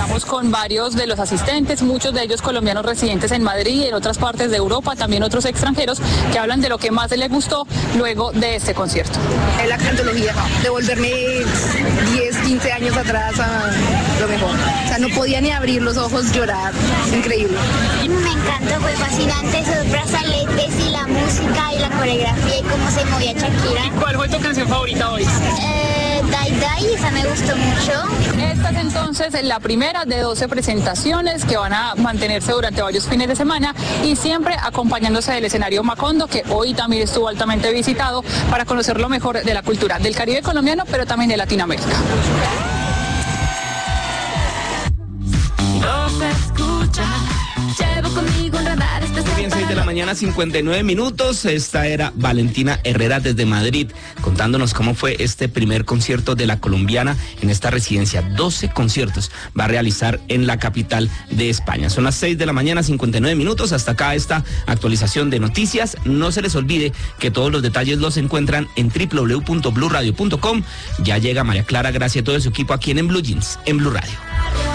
hablamos con varios de los asistentes, muchos de ellos colombianos residentes en Madrid y en otras partes de Europa, también otros extranjeros, que hablan de lo que más les gustó luego de este concierto. Es la cantología, devolverme 10, 15 años atrás a lo mejor. O sea, no podía ni abrir los ojos, llorar. Increíble. Me encantó, fue fascinante esos brazaletes y la música y la coreografía y cómo se movía Shakira. ¿Cuál fue tu canción favorita hoy? Die Die, esa me gustó mucho. Esta es entonces la primera de 12 presentaciones que van a mantenerse durante varios fines de semana y siempre acompañándose del escenario Macondo, que hoy también estuvo altamente visitado para conocer lo mejor de la cultura del Caribe colombiano, pero también de Latinoamérica. Muy bien, 6 de la mañana, 59 minutos. Esta era Valentina Herrera desde Madrid, contándonos cómo fue este primer concierto de la colombiana en esta residencia. 12 conciertos va a realizar en la capital de España. Son las 6 de la mañana, 59 minutos. Hasta acá esta actualización de noticias. No se les olvide que todos los detalles los encuentran en www.bluradio.com. Ya llega María Clara Gracia y todo su equipo aquí en Blue Jeans, en Blue Radio.